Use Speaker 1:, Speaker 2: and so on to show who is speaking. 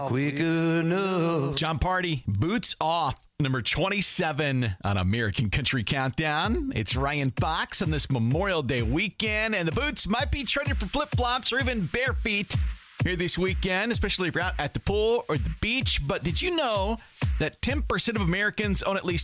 Speaker 1: quick enough.
Speaker 2: John Party, Boots Off, number 27 on American Country Countdown. It's Ryan Fox on this Memorial Day weekend, and the Boots might be traded for flip-flops or even bare feet here this weekend, especially if you're out at the pool or the beach. But did you know that 10% of Americans own at least